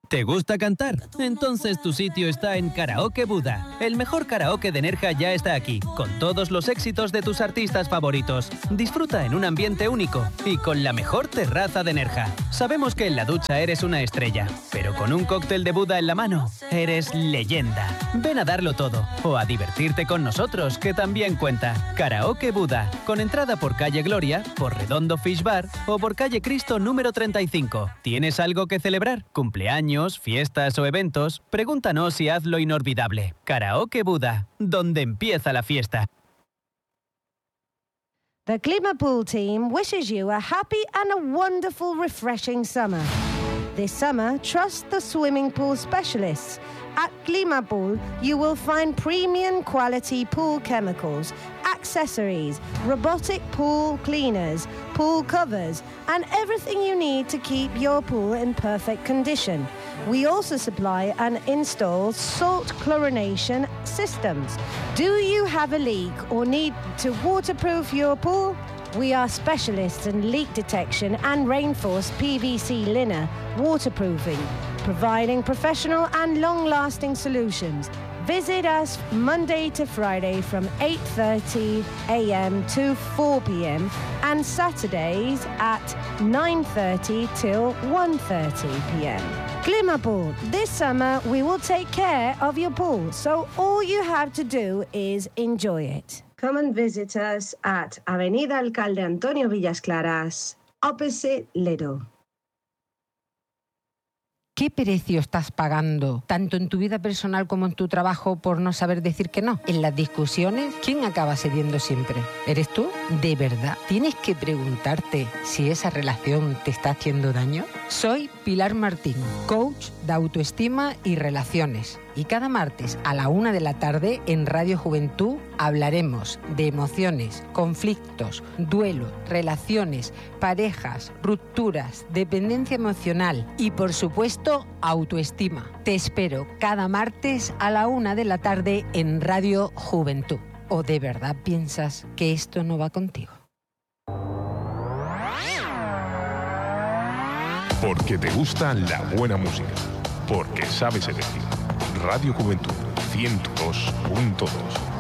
¿Te gusta cantar? Entonces tu sitio está en Karaoke Buda. El mejor karaoke de Nerja ya está aquí, con todos los éxitos de tus artistas favoritos. Disfruta en un ambiente único y con la mejor terraza de Nerja. Sabemos que en la ducha eres una estrella, pero con un cóctel de Buda en la mano, eres leyenda. Ven a darlo todo o a divertirte con nosotros, que también cuenta. Karaoke Buda, con entrada por calle Gloria, por Redondo Fish Bar o por calle Cristo número 35. ¿Tienes algo que celebrar? ¿Cumpleaños, fiestas o eventos? Pregúntanos y hazlo inolvidable. Karaoke Buda, donde empieza la fiesta. The Climapool team wishes you a happy and a wonderful, refreshing summer. This summer, trust the swimming pool specialists. At Climapool, you will find premium quality pool chemicals, accessories, robotic pool cleaners, pool covers, and everything you need to keep your pool in perfect condition. We also supply and install salt chlorination systems. Do you have a leak or need to waterproof your pool? We are specialists in leak detection and reinforced PVC liner waterproofing, providing professional and long-lasting solutions. Visit us Monday to Friday from 8:30 a.m. to 4 p.m. and Saturdays at 9:30 till 1:30 p.m. Climapool. This summer we will take care of your pool, so all you have to do is enjoy it. Come and visit us at Avenida Alcalde Antonio Villas Claras, opposite Ledo. ¿Qué precio estás pagando, tanto en tu vida personal como en tu trabajo, por no saber decir que no? En las discusiones, ¿quién acaba cediendo siempre? ¿Eres tú? ¿De verdad tienes que preguntarte si esa relación te está haciendo daño? Soy Pilar Martín, coach de autoestima y relaciones. Y cada martes a la 1 de la tarde en Radio Juventud hablaremos de emociones, conflictos, duelo, relaciones, parejas, rupturas, dependencia emocional y, por supuesto, autoestima. Te espero cada martes a la 1 de la tarde en Radio Juventud. ¿O de verdad piensas que esto no va contigo? Porque te gusta la buena música. Porque sabes elegir. Radio Juventud 102.2.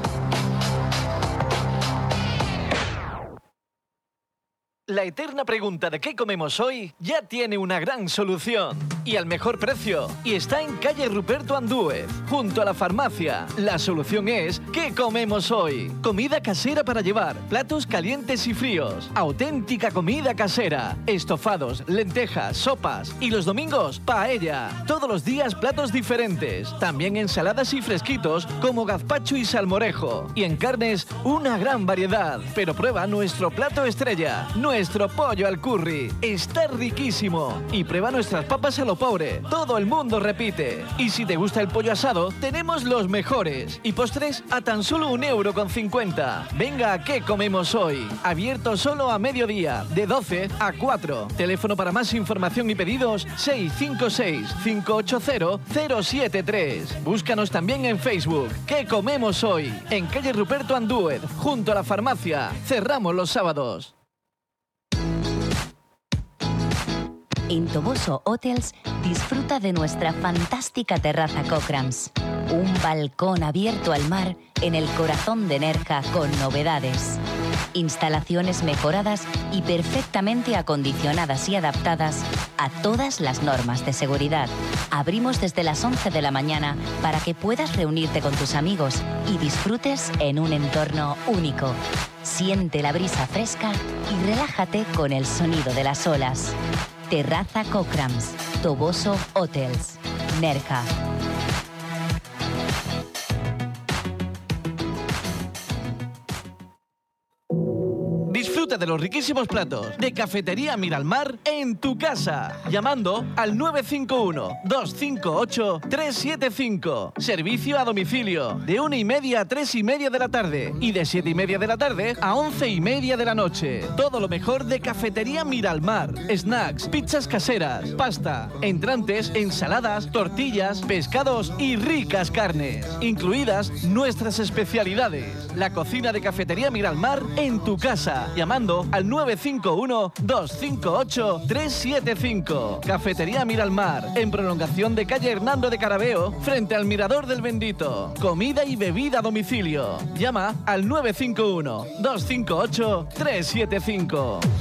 La eterna pregunta de qué comemos hoy ya tiene una gran solución y al mejor precio, y está en calle Ruperto Andúez, junto a la farmacia. La solución es ¿qué comemos hoy? Comida casera para llevar, platos calientes y fríos, auténtica comida casera, estofados, lentejas, sopas y los domingos paella. Todos los días platos diferentes, también ensaladas y fresquitos como gazpacho y salmorejo, y en carnes una gran variedad. Pero prueba nuestro plato estrella, nuestro pollo al curry. Está riquísimo. Y prueba nuestras papas a lo pobre. Todo el mundo repite. Y si te gusta el pollo asado, tenemos los mejores. Y postres a tan solo €1,50. Venga, ¿a qué comemos hoy? Abierto solo a mediodía, de 12 a 4. Teléfono para más información y pedidos 656-580-073. Búscanos también en Facebook. ¿Qué comemos hoy? En calle Ruperto Andúez, junto a la farmacia. Cerramos los sábados. En Toboso Hotels disfruta de nuestra fantástica terraza Cochrams. Un balcón abierto al mar en el corazón de Nerja con novedades. Instalaciones mejoradas y perfectamente acondicionadas y adaptadas a todas las normas de seguridad. Abrimos desde las 11 de la mañana para que puedas reunirte con tus amigos y disfrutes en un entorno único. Siente la brisa fresca y relájate con el sonido de las olas. Terraza Cochrams, Toboso Hotels, Nerja. Disfruta de los riquísimos platos de Cafetería Miralmar en tu casa, llamando al 951-258-375. Servicio a domicilio, de 1:30 a 3:30 de la tarde y de 7:30 de la tarde a 11:30 de la noche. Todo lo mejor de Cafetería Miralmar. Snacks, pizzas caseras, pasta, entrantes, ensaladas, tortillas, pescados y ricas carnes. Incluidas nuestras especialidades. La cocina de Cafetería Miralmar en tu casa, llamando llamando al 951-258-375. Cafetería Miralmar, en prolongación de calle Hernando de Carabeo, frente al Mirador del Bendito. Comida y bebida a domicilio. Llama al 951-258-375.